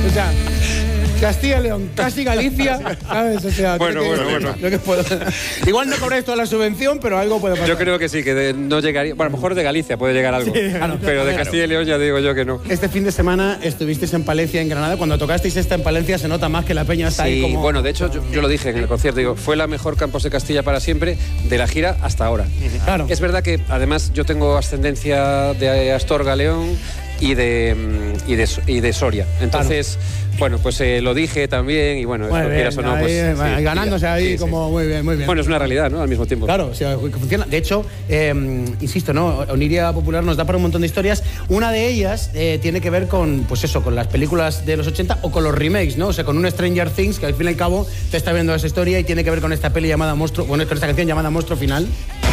O sea, Castilla y León, casi Galicia, ¿sabes? O sea, bueno. Creo que puedo. Igual no cobráis toda la subvención, pero algo puede pasar. Yo creo que sí, que no llegaría. Bueno, a lo mejor de Galicia puede llegar algo. Sí, claro, pero de Castilla y León ya digo yo que no. Este fin de semana estuvisteis en Palencia, en Granada. Cuando tocasteis esta en Palencia se nota más que la peña está ahí como... Bueno, de hecho yo lo dije en el concierto, digo, fue la mejor Campos de Castilla para siempre de la gira hasta ahora. Claro. Es verdad que además yo tengo ascendencia de Astorga, León y de Soria. Entonces, bueno, pues lo dije también y bueno, Muy esto bien, quieras o no, pues ahí, sí, ganándose ahí como muy bien. Bueno, es una realidad, ¿no? Al mismo tiempo. Claro, o sea, funciona. De hecho, insisto, ¿no? Oniria Popular nos da para un montón de historias. Una de ellas tiene que ver con, pues eso, con las películas de los 80 o con los remakes, ¿no? O sea, con un Stranger Things que al fin y al cabo te está viendo esa historia y tiene que ver con esta peli llamada Monstruo, bueno, con esta canción llamada Monstruo Final.